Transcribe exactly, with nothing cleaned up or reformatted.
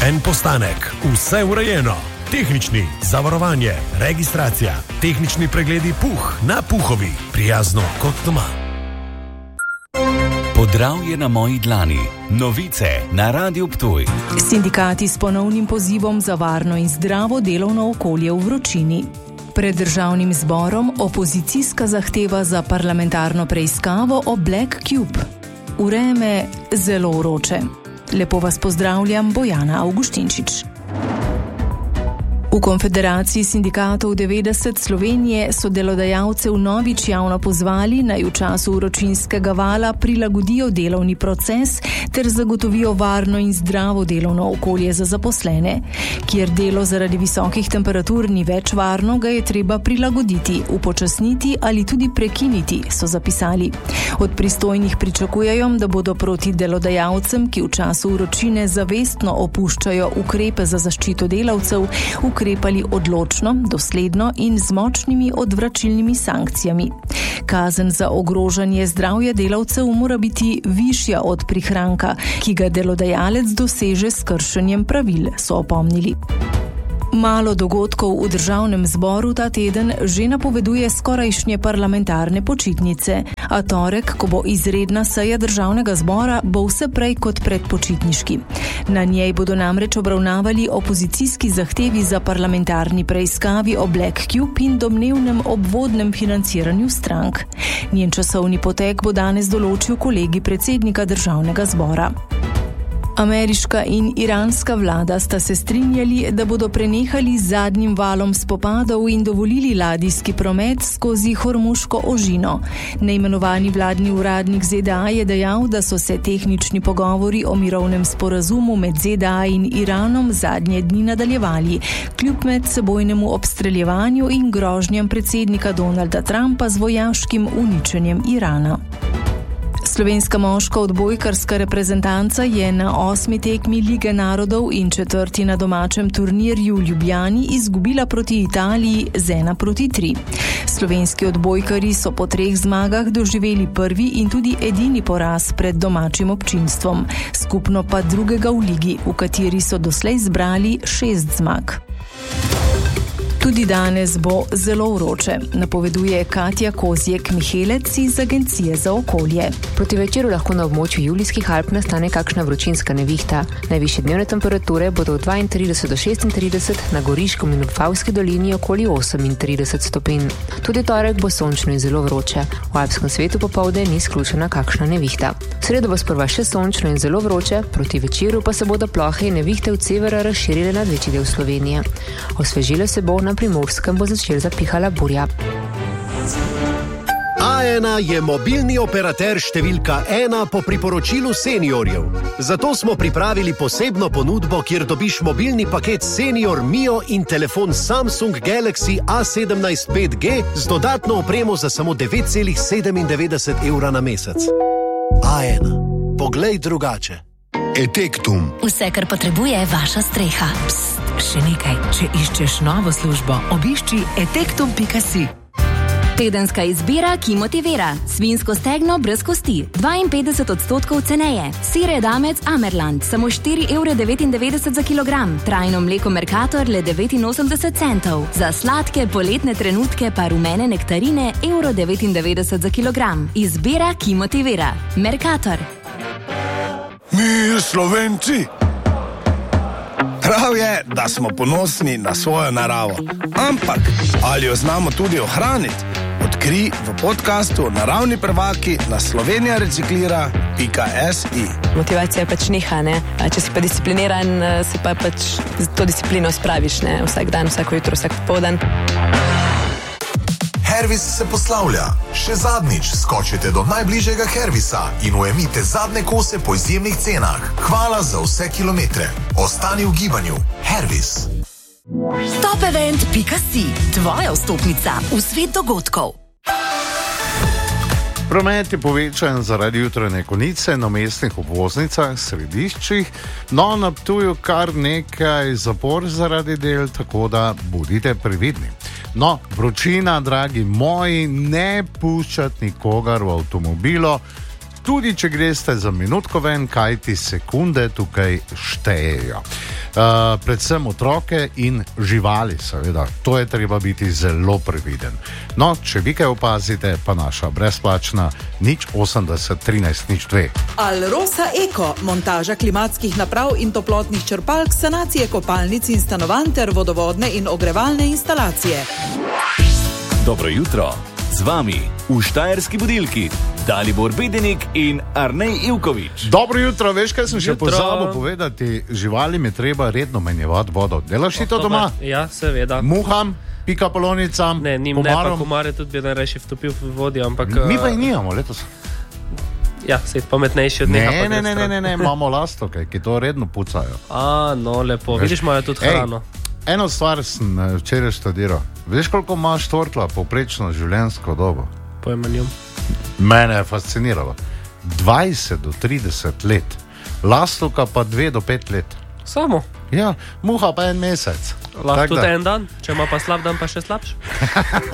En postanek, vse urejeno. Tehnični, zavarovanje, registracija, tehnični pregledi Puh na Puhovi. Prijazno kot doma. Podravje na moji dlani. Novice na Radiu Ptuj. Sindikati s ponovnim pozivom za varno in zdravo delovno okolje v vročini. Pred državnim zborom opozicijska zahteva za parlamentarno preiskavo o Black Cube. Vreme zelo vroče. Lepo vas pozdravljam, Bojana Avguštinčič. V Konfederaciji sindikatov devetdeset Slovenije so delodajalce vnovič javno pozvali, naj v času vročinskega vala prilagodijo delovni proces ter zagotovijo varno in zdravo delovno okolje za zaposlene. Kjer delo zaradi visokih temperatur ni več varno, ga je treba prilagoditi, upočasniti ali tudi prekiniti, so zapisali. Od pristojnih pričakujejo, da bodo proti delodajalcem, ki v času vročine zavestno opuščajo ukrepe za zaščito delavcev, ukrepali odločno, dosledno in z močnimi odvračilnimi sankcijami. Kazen za ogrožanje zdravja delavcev mora biti višja od prihranka, ki ga delodajalec doseže s kršenjem pravil, so opomnili. Malo dogodkov v državnem zboru ta teden že napoveduje skorajšnje parlamentarne počitnice, a torek, ko bo izredna seja državnega zbora, bo vse prej kot predpočitniški. Na njej bodo namreč obravnavali opozicijski zahtevi za parlamentarni preiskavi o Black Cube in domnevnem obvodnem financiranju strank. Njen časovni potek bo danes določil kolegij predsednika državnega zbora. Ameriška in iranska vlada sta se strinjali, da bodo prenehali z zadnjim valom spopadov in dovolili ladijski promet skozi Hormuško ožino. Neimenovani vladni uradnik Z D A je dejal, da so se tehnični pogovori o mirovnem sporazumu med Z D A in Iranom zadnje dni nadaljevali, kljub medsebojnemu obstreljevanju in grožnjam predsednika Donalda Trumpa z vojaškim uničenjem Irana. Slovenska moška odbojkarska reprezentanca je na osmi tekmi Lige narodov in četrti na domačem turnirju v Ljubljani izgubila proti Italiji z ena proti tri. Slovenski odbojkarji so po treh zmagah doživeli prvi in tudi edini poraz pred domačim občinstvom, skupno pa drugega v ligi, v kateri so doslej zbrali šest zmag. Tudi danes bo zelo vroče, napoveduje Katja Kozjek-Mihelec iz Agencije za okolje. Proti večeru lahko na območju Julijskih Alp nastane kakšna vročinska nevihta. Najvišje dnevne temperature bodo od dvaintrideset do šestintrideset, na Goriškem in v Vipavski dolini okoli osemintrideset stopinj. Tudi torek bo sončno in zelo vroče. V alpskem svetu popovdne ni izključena kakšna nevihta. V sredo bo sprva še sončno in zelo vroče, proti večeru pa se bodo plohe in nevihte od severa razširile nad večji del Slovenije. Osvežilo se bo, na Primorskem bo začel zapihala burja. A ena je mobilni operater številka ena po priporočilu seniorjev. Zato smo pripravili posebno ponudbo, kjer dobiš mobilni paket Senior Mio in telefon Samsung Galaxy A sedemnajst pet G z dodatno opremo za samo devet celih sedemindevetdeset evra na mesec. A ena. Poglej drugače. Etektum. Vse, kar potrebuje vaša streha. Psst, še nekaj. Če iščeš novo službo, obišči etektum pika si. Tedenska izbira, ki motivira. Svinjsko stegno brez kosti, dvainpetdeset odstotkov ceneje. Sir edamec Amerland, samo štiri evre devetindevetdeset za kilogram. Trajno mleko Mercator le devetinosemdeset centov. Za sladke poletne trenutke pa rumene nektarine evro devetindevetdeset za kilogram. Izbira, ki motivira. Mercator. Mi, Slovenci, prav je, da smo ponosni na svojo naravo. Ampak, ali jo znamo tudi ohraniti? Odkrij v podcastu Naravni prvaki na slovenija reciklira pika si. Motivacija pač niha, ne? Če si pa discipliniran, si pa pač to disciplino spraviš, ne? Vsak dan, vsako jutro, vsak popoldan. Hervis se poslavlja. Še zadnjič skočite do najbližjega Hervisa in ujemite zadnje kose po izjemnih cenah. Hvala za vse kilometre. Ostani v gibanju. Hervis. top event pika si. Tvoja vstopnica v svet dogodkov. Promet je povečan zaradi jutranje konice na mestnih obvoznicah, središčih, no na Ptuju kar nekaj zapor zaradi del, tako da bodite previdni. No, vročina, dragi moji, ne puščati nikogar v avtomobilo, tudi če greste za minutko ven, kajti sekunde tukaj štejejo. Uh, predvsem otroke in živali, seveda. To je treba biti zelo previden. No, če vi kaj opazite, pa naša brezplačna nič osemdeset trinajst nič dve. Alrosa Eko, montaža klimatskih naprav in toplotnih črpalk, sanacije kopalnic in stanovanj ter vodovodne in ogrevalne instalacije. Dobro jutro, z vami v Štajerski budilki Dalibor Bedenik in Arnej Ivković. Dobro jutro, veš kaj sem še Jutro. pozabil povedati, živalim je treba redno menjevati vodo. Delaš ti to doma? Ja, seveda. Muham, pika polonicam, Ne, njim ne, pa komarom. komare tudi bi najrajši vtopil v vodi, ampak... Mi pa eh, jih nimamo letos. Ja, se pametnejši od Ne, neha. pa ne, gre ne, ne, stran. ne, ne, imamo lastovke, ki to redno pucajo. A, no, lepo. Veš, Vidiš, imajo tudi ej, hrano. Eno stvar sem eh, včeraj študiral. Veš, koliko imaš tortla povprečno življenjsko dobo? Pojma njom. Mene je fasciniralo. dvajset do trideset let, lastovka pa dve do pet let. Samo. Ja, muha pa en mesec. Lahko Tako tudi da- en dan, če ima pa slab dan, pa še slabši.